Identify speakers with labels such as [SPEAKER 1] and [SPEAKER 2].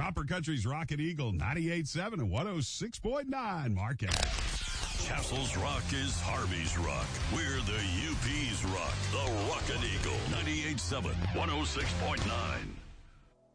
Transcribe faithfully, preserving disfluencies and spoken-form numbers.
[SPEAKER 1] Copper Country's Rocket Eagle ninety-eight point seven and one oh six point nine Marquette.
[SPEAKER 2] Castle's Rock is Harvey's Rock. We're the U P's Rock. The Rocket Eagle ninety-eight point seven, one oh six point nine.